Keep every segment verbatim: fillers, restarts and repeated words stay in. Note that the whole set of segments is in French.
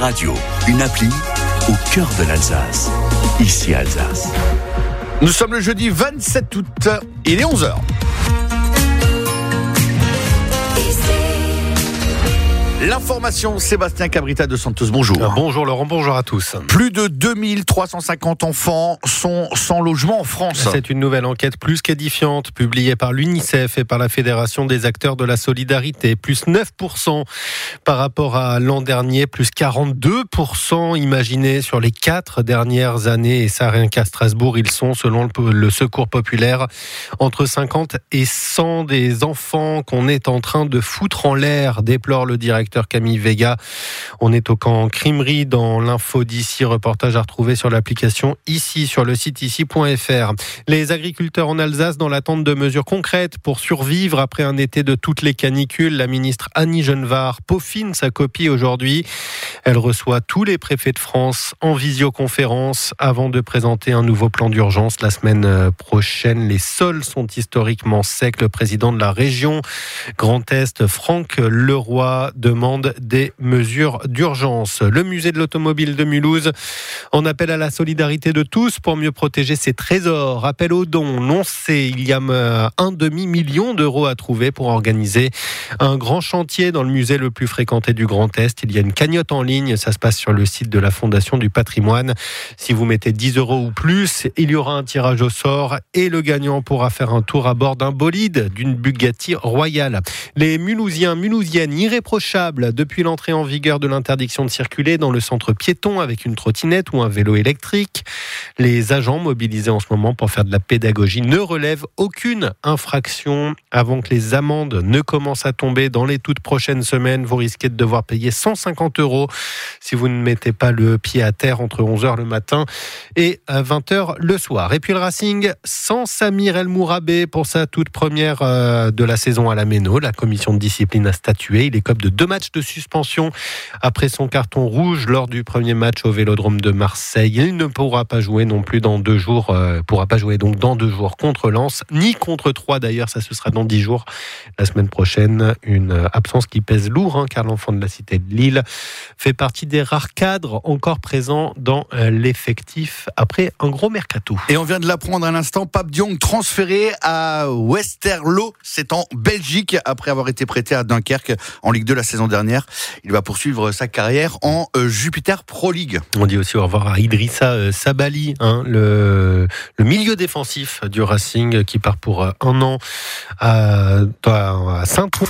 radio, une appli au cœur de l'Alsace. Ici Alsace. Nous sommes le jeudi vingt-sept août, il est onze heures. L'information, Sébastien Cabrita de Santos, bonjour. Bonjour Laurent, bonjour à tous. Plus de deux mille trois cent cinquante enfants sont sans logement en France. C'est une nouvelle enquête plus qu'édifiante, publiée par l'UNICEF et par la Fédération des acteurs de la solidarité. Plus neuf pour cent par rapport à l'an dernier, plus quarante-deux pour cent imaginés sur les quatre dernières années. Et ça, rien qu'à Strasbourg, ils sont, selon le Secours populaire, entre cinquante et cent des enfants qu'on est en train de foutre en l'air, déplore le directeur Camille Vega. On est au camp Crimerie dans l'info d'ici, reportage à retrouver sur l'application ici, sur le site ici point f r. Les agriculteurs en Alsace dans l'attente de mesures concrètes pour survivre après un été de toutes les canicules. La ministre Annie Genevard peaufine sa copie aujourd'hui. Elle reçoit tous les préfets de France en visioconférence avant de présenter un nouveau plan d'urgence la semaine prochaine. Les sols sont historiquement secs. Le président de la région Grand Est, Franck Leroy, demande des mesures d'urgence. Le musée de l'automobile de Mulhouse en appelle à la solidarité de tous pour mieux protéger ses trésors. Appel aux dons lancé. Il y a un demi-million d'euros à trouver pour organiser un grand chantier dans le musée le plus fréquenté du Grand Est. Il y a une cagnotte en ligne. Ça se passe sur le site de la Fondation du Patrimoine. Si vous mettez dix euros ou plus, il y aura un tirage au sort et le gagnant pourra faire un tour à bord d'un bolide d'une Bugatti royale. Les Mulhousiens, Mulhousiennes irréprochables depuis l'entrée en vigueur de l'interdiction de circuler dans le centre piéton avec une trottinette ou un vélo électrique. Les agents mobilisés en ce moment pour faire de la pédagogie ne relèvent aucune infraction. Avant que les amendes ne commencent à tomber dans les toutes prochaines semaines, vous risquez de devoir payer cent cinquante euros si vous ne mettez pas le pied à terre entre onze heures le matin et vingt heures le soir. Et puis le Racing sans Samir El Mourabé pour sa toute première de la saison à la Méno. La commission de discipline a statué. Il écope de deux matchs de suspension après son carton rouge lors du premier match au Vélodrome de Marseille. Il ne pourra pas jouer non plus dans deux jours, euh, pourra pas jouer donc dans deux jours contre Lens, ni contre Troyes d'ailleurs, ça ce sera dans dix jours. La semaine prochaine, une absence qui pèse lourd, hein, car l'enfant de la cité de Lille fait partie des rares cadres encore présents dans euh, l'effectif après un gros mercato. Et on vient de l'apprendre à l'instant, Pape Diong transféré à Westerlo, c'est en Belgique, après avoir été prêté à Dunkerque en Ligue deux la saison dernière. Il va poursuivre sa carrière en euh, Jupiter Pro League. On dit aussi au revoir à Idrissa euh, Sabali, hein, le, le milieu défensif du Racing qui part pour euh, un an à, à Saint-Ouen.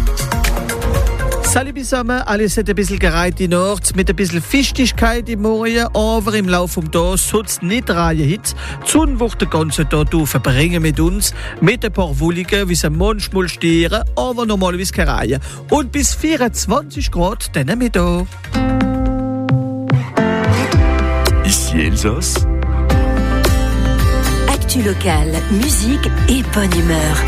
Salut zusammen, alles hat ein bisschen gereiht in Ort, mit ein bisschen Fichtigkeit im Morgen, aber im Laufe des Tages soll es nicht reihen. Die Sonne wird den ganzen Tag verbringen mit uns, mit ein paar Wolligen, wie es manchmal stieren, aber normalerweise keine Reihe. Und bis vierundzwanzig Grad dann Mittag. Ici Elsace. Actu locale, musique et bonne humeur.